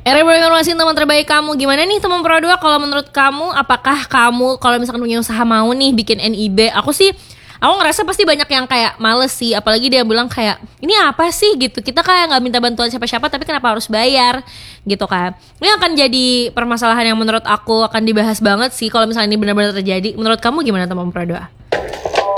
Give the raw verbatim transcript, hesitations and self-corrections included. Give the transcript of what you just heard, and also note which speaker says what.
Speaker 1: Era informasi teman terbaik kamu. Gimana nih teman Pro dua, kalau menurut kamu, apakah kamu kalau misalkan punya usaha mau nih bikin N I B? Aku sih Aku ngerasa pasti banyak yang kayak males sih. Apalagi dia bilang kayak, ini apa sih gitu, kita kayak gak minta bantuan siapa-siapa tapi kenapa harus bayar gitu kan. Ini akan jadi permasalahan yang menurut aku akan dibahas banget sih kalau misalnya ini benar-benar terjadi. Menurut kamu gimana teman Pro dua?